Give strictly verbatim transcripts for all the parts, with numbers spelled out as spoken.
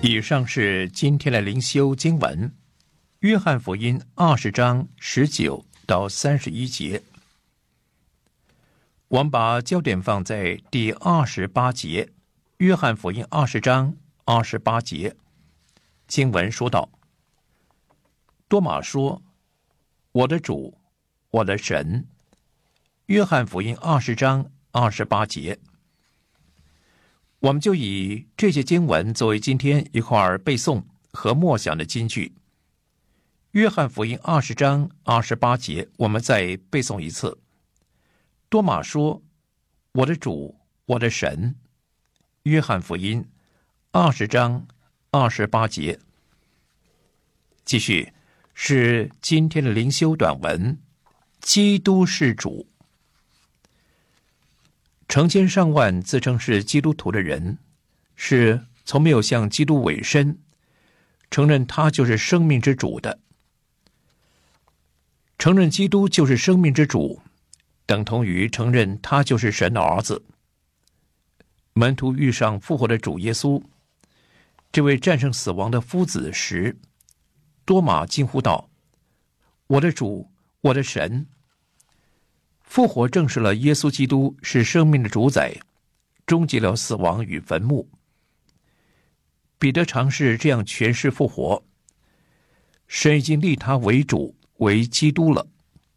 以上是今天的灵修经文，约翰福音二十章十九到三十一节。我们把焦点放在第二十八节，约翰福音二十章二十八节。经文说道：多马说，我的主，我的神。约翰福音二十章二十八节。我们就以这些经文作为今天一块儿背诵和默想的金句。约翰福音二十章二十八节，我们再背诵一次。多马说，我的主，我的神。约翰福音二十章二十八节。继续是今天的灵修短文，基督是主。成千上万自称是基督徒的人，是从没有向基督委身，承认他就是生命之主的。承认基督就是生命之主，等同于承认他就是神的儿子。门徒遇上复活的主耶稣，这位战胜死亡的夫子时，多马惊呼道：我的主，我的神。复活证实了耶稣基督是生命的主宰，终结了死亡与坟墓。彼得尝试这样诠释复活：神已经立他为主，为基督了。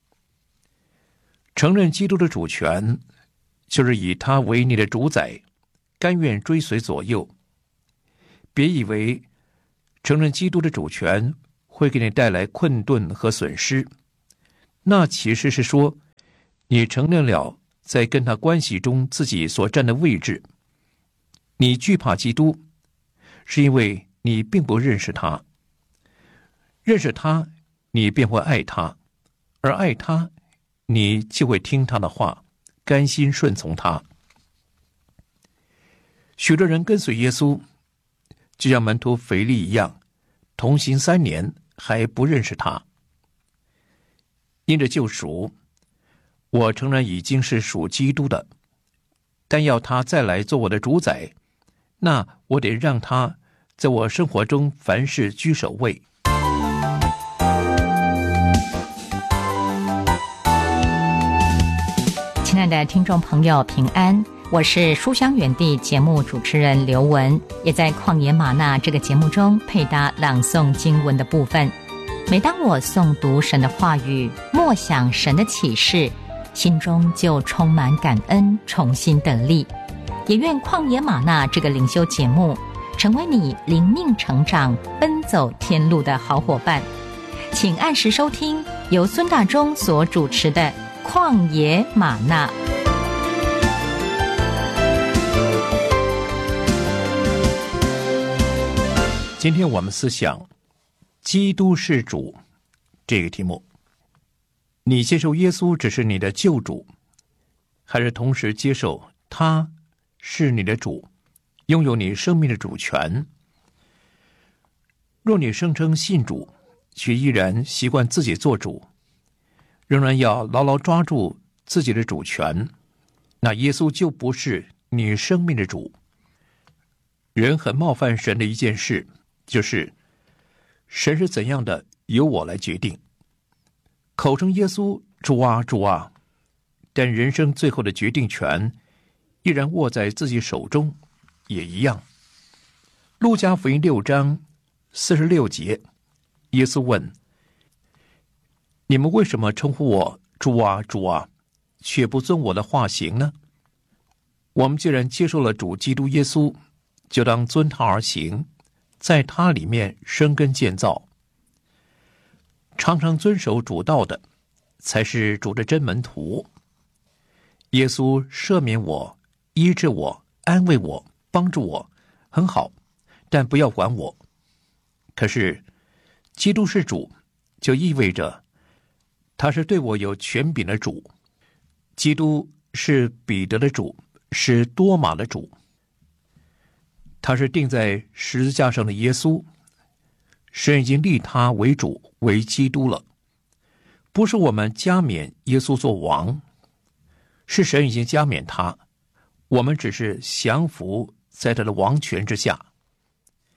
承认基督的主权，就是以他为你的主宰，甘愿追随左右。别以为承认基督的主权会给你带来困顿和损失，那其实是说你承认了在跟他关系中自己所占的位置。你惧怕基督，是因为你并不认识他。认识他，你便会爱他，而爱他，你就会听他的话，甘心顺从他。许多人跟随耶稣，就像门徒腓力一样，同行三年还不认识他。因着救赎，我承认已经是属基督的，但要他再来做我的主宰，那我得让他在我生活中凡事居首位。 亲爱的听众朋友，平安，我是书香园地节目主持人刘文，也在旷野吗哪这个节目中配搭朗诵经文的部分。每当我诵读神的话语，默想神的启示，心中就充满感恩，重新得力。也愿旷野吗哪这个灵修节目成为你灵命成长、奔走天路的好伙伴。请按时收听由孙大中所主持的旷野吗哪。 今天我们思想基督是主这个题目。你接受耶稣只是你的救主，还是同时接受他是你的主，拥有你生命的主权？若你声称信主，却依然习惯自己做主，仍然要牢牢抓住自己的主权，那耶稣就不是你生命的主。人很冒犯神的一件事，就是神是怎样的，由我来决定。口称耶稣主啊主啊，但人生最后的决定权依然握在自己手中，也一样。路加福音六章四十六节，耶稣问：你们为什么称呼我主啊主啊，却不遵我的话行呢？我们既然接受了主基督耶稣，就当遵他而行，在他里面生根建造。常常遵守主道的，才是主的真门徒。耶稣赦免我，医治我，安慰我，帮助我，很好，但不要管我。可是基督是主，就意味着他是对我有权柄的主。基督是彼得的主，是多马的主。他是钉在十字架上的耶稣，神已经立他为主，为基督了。不是我们加冕耶稣做王，是神已经加冕他，我们只是降服在他的王权之下。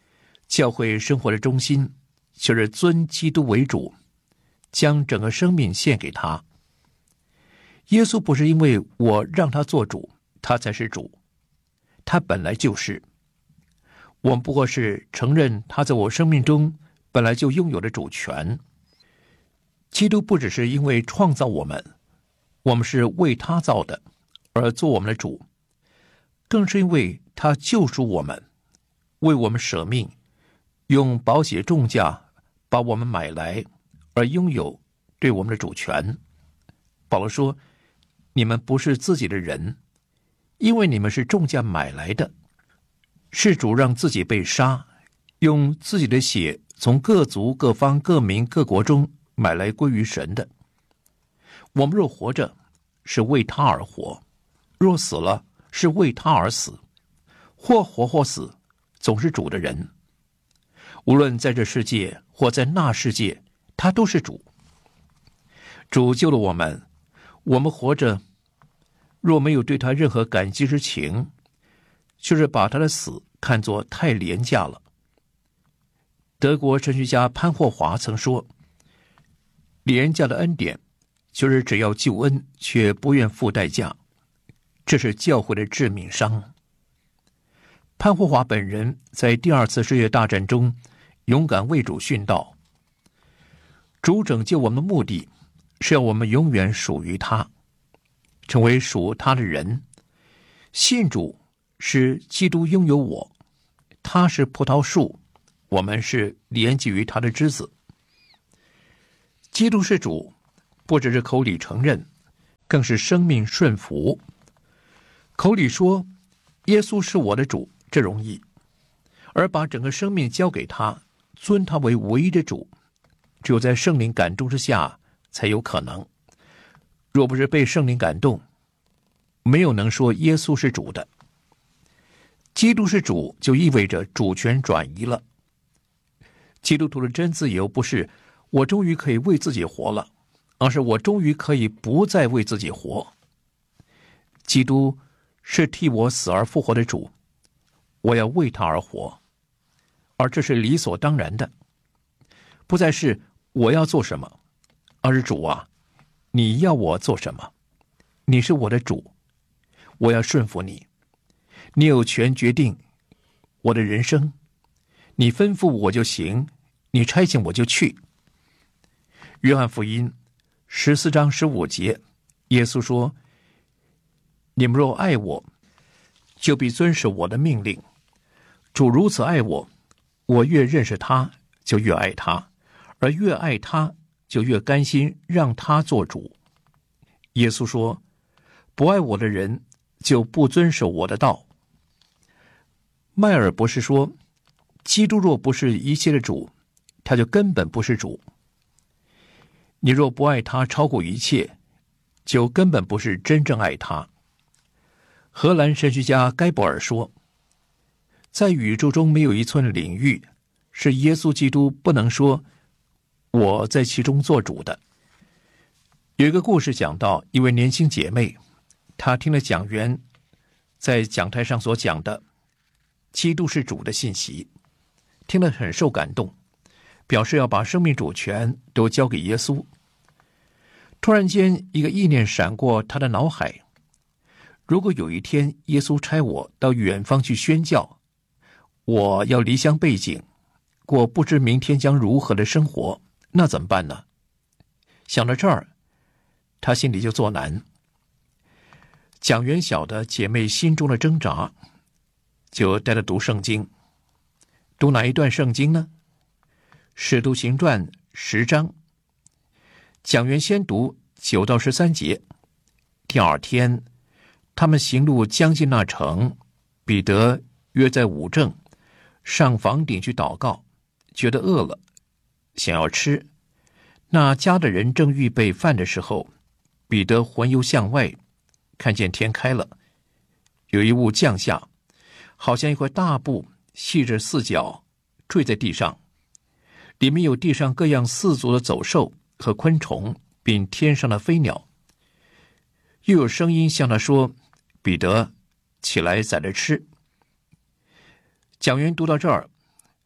教会生活的中心就是尊基督为主，将整个生命献给他。耶稣不是因为我让他做主，他才是主，他本来就是。我们不过是承认他在我生命中本来就拥有的主权。基督不只是因为创造我们，我们是为他造的，而做我们的主，更是因为他救赎我们，为我们舍命，用宝血重价把我们买来，而拥有对我们的主权。保罗说，你们不是自己的人，因为你们是重价买来的，是主让自己被杀，用自己的血从各族各方各民各国中买来归于神的。我们若活着，是为他而活；若死了，是为他而死。或活或死，总是主的人。无论在这世界或在那世界，他都是主。主救了我们，我们活着，若没有对他任何感激之情，就是把他的死看作太廉价了。德国神学家潘霍华曾说，廉价的恩典就是只要救恩，却不愿付代价，这是教会的致命伤。潘霍华本人在第二次世界大战中勇敢为主殉道。主拯救我们的目的是要我们永远属于他，成为属他的人。信主是基督拥有我，他是葡萄树，我们是连接于他的枝子。基督是主，不只是口里承认，更是生命顺服。口里说耶稣是我的主，这容易，而把整个生命交给他，尊他为唯一的主，只有在圣灵感动之下才有可能。若不是被圣灵感动，没有能说耶稣是主的。基督是主，就意味着主权转移了。基督徒的真自由不是我终于可以为自己活了，而是我终于可以不再为自己活。基督是替我死而复活的主，我要为他而活，而这是理所当然的，不再是我要做什么，而是主啊，你要我做什么？你是我的主，我要顺服你，你有权决定我的人生，你吩咐我就行，你差遣我就去。约翰福音十四章十五节，耶稣说，你们若爱我，就必遵守我的命令。主如此爱我，我越认识他，就越爱他，而越爱他，就越甘心让他做主。耶稣说，不爱我的人就不遵守我的道。迈尔博士说，基督若不是一切的主，他就根本不是主。你若不爱他超过一切，就根本不是真正爱他。荷兰神学家盖博尔说，在宇宙中没有一寸领域是耶稣基督不能说我在其中做主的。有一个故事讲到一位年轻姐妹，她听了讲员在讲台上所讲的基督是主的信息，听了很受感动，表示要把生命主权都交给耶稣。突然间一个意念闪过他的脑海，如果有一天耶稣差我到远方去宣教，我要离乡背井，过不知明天将如何的生活，那怎么办呢？想到这儿，他心里就作难。讲员晓得姐妹心中的挣扎，就带她读圣经。读哪一段圣经呢？使徒行传十章。讲员先读九到十三节。第二天，他们行路将近那城，彼得约在午正上房顶去祷告，觉得饿了，想要吃。那家的人正预备饭的时候，彼得环游向外，看见天开了，有一物降下，好像一块大布系着四角，坠在地上，里面有地上各样四足的走兽和昆虫，并天上的飞鸟。又有声音向他说，彼得，起来宰了吃。讲员读到这儿，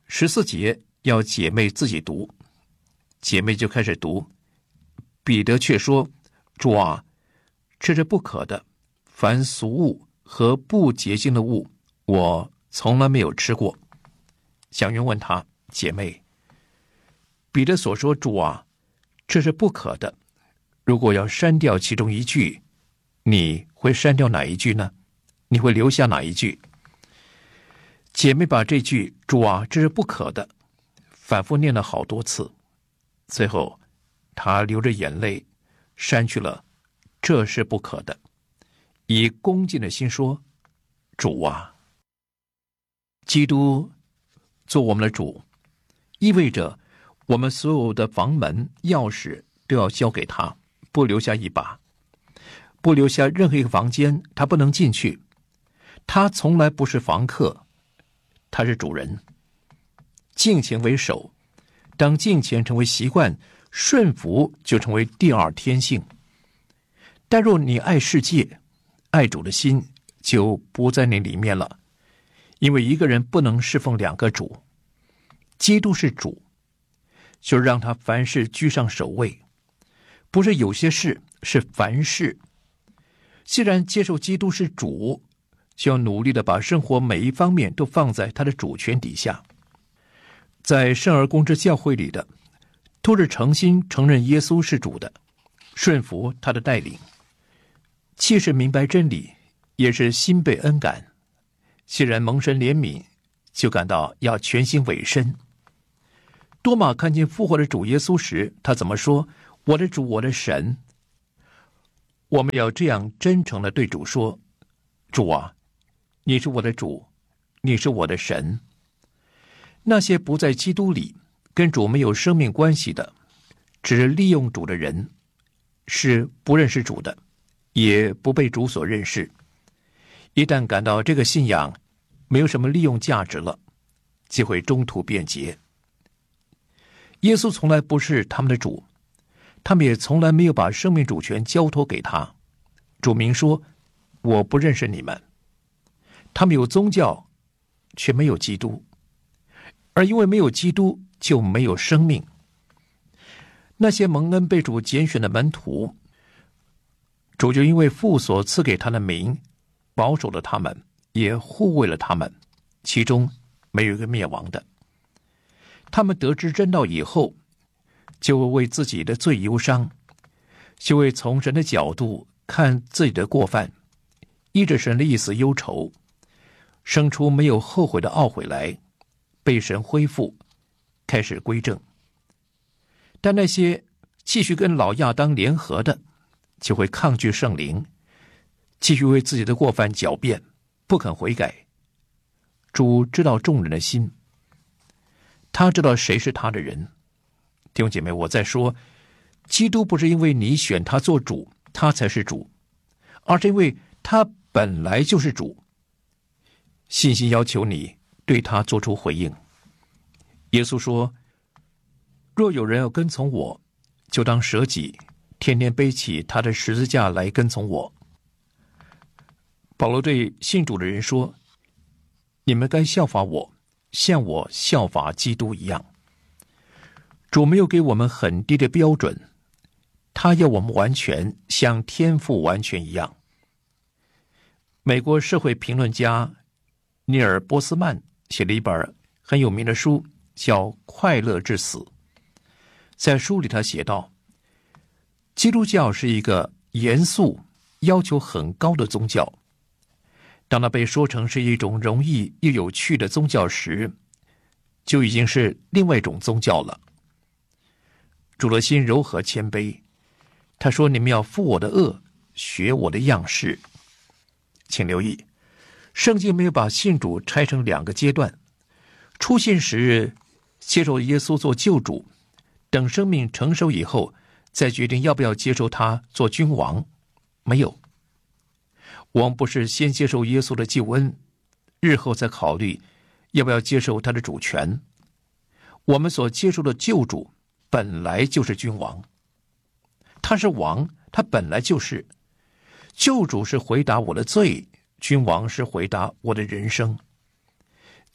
十四节要姐妹自己读，姐妹就开始读。彼得却说：主啊，这是不可的，凡俗物和不洁净的物，我从来没有吃过。小云问他：姐妹，彼得所说主啊，这是不可的，如果要删掉其中一句，你会删掉哪一句呢？你会留下哪一句？姐妹把这句主啊，这是不可的反复念了好多次，最后她流着眼泪删去了这是不可的，以恭敬的心说：主啊。基督做我们的主，意味着我们所有的房门钥匙都要交给他，不留下一把，不留下任何一个房间他不能进去。他从来不是房客，他是主人。敬虔为首，当敬虔成为习惯，顺服就成为第二天性。但若你爱世界，爱主的心就不在那里面了，因为一个人不能侍奉两个主。基督是主，就让他凡事居上首位，不是有些事，是凡事。既然接受基督是主，就要努力的把生活每一方面都放在他的主权底下。在圣而公之教会里的，都是诚心承认耶稣是主的，顺服他的带领，既是明白真理，也是心被恩感。既然蒙神怜悯，就感到要全心委身。多马看见复活的主耶稣时，他怎么说？我的主，我的神。我们要这样真诚地对主说：主啊，你是我的主，你是我的神。那些不在基督里，跟主没有生命关系的，只是利用主的人，是不认识主的，也不被主所认识。一旦感到这个信仰没有什么利用价值了，就会中途变节。耶稣从来不是他们的主，他们也从来没有把生命主权交托给他。主明说：我不认识你们。他们有宗教，却没有基督，而因为没有基督，就没有生命。那些蒙恩被主拣选的门徒，主就因为父所赐给他的名，保守了他们，也护卫了他们，其中没有一个灭亡的。他们得知真道以后，就会为自己的罪忧伤，就会从神的角度看自己的过犯，依着神的意思忧愁，生出没有后悔的懊悔来，被神恢复，开始归正。但那些继续跟老亚当联合的，就会抗拒圣灵，继续为自己的过犯狡辩，不肯悔改。主知道众人的心，他知道谁是他的人。弟兄姐妹，我在说，基督不是因为你选他做主，他才是主，而是因为他本来就是主。信心要求你对他做出回应。耶稣说：若有人要跟从我，就当舍己，天天背起他的十字架来跟从我。保罗对信主的人说：你们该效法我，像我效法基督一样。主没有给我们很低的标准，他要我们完全像天父完全一样。美国社会评论家尼尔·波斯曼写了一本很有名的书，叫《快乐至死》。在书里他写道，基督教是一个严肃、要求很高的宗教。当它被说成是一种容易又有趣的宗教时，就已经是另外一种宗教了。主的心柔和谦卑，他说：你们要负我的恶，学我的样式。请留意，圣经没有把信主拆成两个阶段，初信时接受耶稣做救主，等生命成熟以后再决定要不要接受他做君王。没有，我们不是先接受耶稣的救恩，日后再考虑要不要接受他的主权。我们所接受的救主本来就是君王，他是王，他本来就是。救主是回答我的罪，君王是回答我的人生。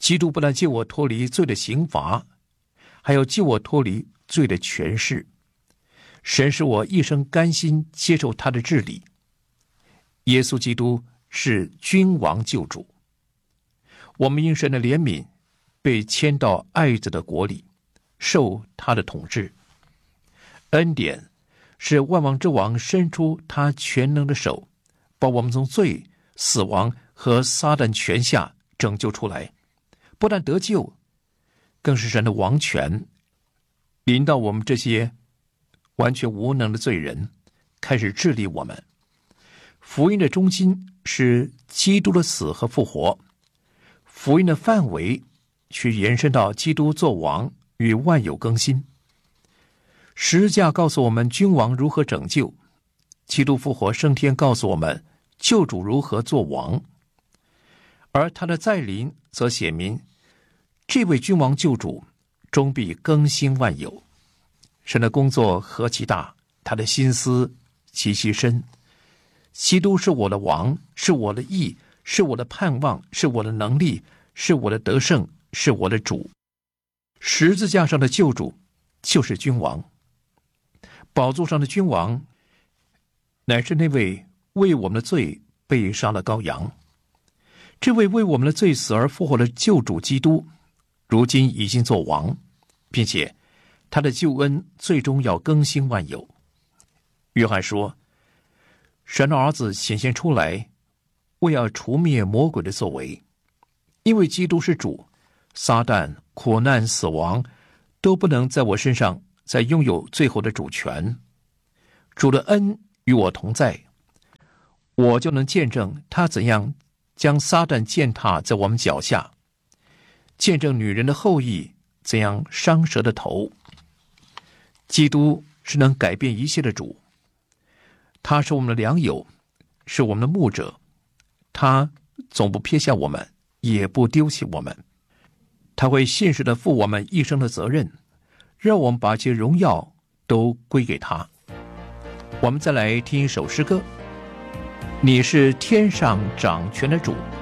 基督不但救我脱离罪的刑罚，还要救我脱离罪的权势。神使我一生甘心接受他的治理。耶稣基督是君王救主，我们因神的怜悯被迁到爱子的国里，受他的统治。恩典是万王之王伸出他全能的手，把我们从罪、死亡和撒旦权下拯救出来。不但得救，更是神的王权临到我们这些完全无能的罪人，开始治理我们。福音的中心是基督的死和复活，福音的范围去延伸到基督作王与万有更新。十字架告诉我们君王如何拯救，基督复活升天告诉我们救主如何做王，而他的再临则写明这位君王救主终必更新万有。神的工作何其大，他的心思极其深。基督是我的王，是我的义，是我的盼望，是我的能力，是我的得胜，是我的主。十字架上的救主就是君王，宝座上的君王乃是那位为我们的罪被杀的羔羊。这位为我们的罪死而复活的救主基督，如今已经做王，并且他的救恩最终要更新万有。约翰说，神的儿子显现出来，为要除灭魔鬼的作为。因为基督是主，撒旦、苦难、死亡都不能在我身上再拥有最后的主权。主的恩与我同在，我就能见证他怎样将撒旦践踏在我们脚下，见证女人的后裔怎样伤蛇的头。基督是能改变一切的主，他是我们的良友，是我们的牧者，他总不撇下我们，也不丢弃我们。他会信实地负我们一生的责任，让我们把这些荣耀都归给他。我们再来听一首诗歌，你是天上掌权的主。